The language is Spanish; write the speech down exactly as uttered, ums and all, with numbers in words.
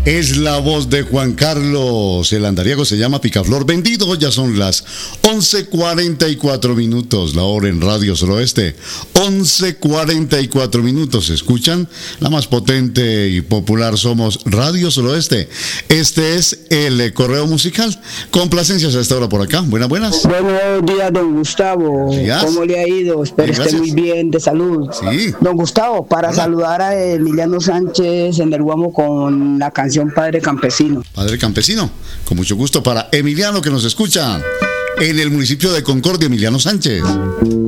Es la voz de Juan Carlos. El andariego se llama Picaflor Vendido. Ya son las once cuarenta y cuatro minutos, la hora en Radio Suroeste. once cuarenta y cuatro minutos. ¿Escuchan? La más potente y popular somos Radio Suroeste. Este es el correo musical. Complacencias a esta hora por acá. Buenas, buenas. Buenos días, don Gustavo. Días. ¿Cómo le ha ido? Espero Bien, esté muy bien, de salud. Sí. Don Gustavo, para Hola. saludar a Emiliano Sánchez en el Guamo con la canción Padre Campesino. Padre Campesino, con mucho gusto para Emiliano que nos escucha en el municipio de Concordia, Emiliano Sánchez.